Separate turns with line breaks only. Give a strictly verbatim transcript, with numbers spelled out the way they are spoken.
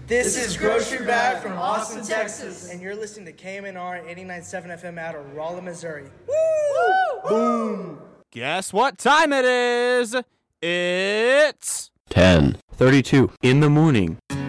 This is Grocery Bag from Austin, Texas. And you're listening to K M N R eighty-nine point seven F M out of Rolla, Missouri. Woo! Boom!
Guess what time it is? It's
ten thirty-two in the morning.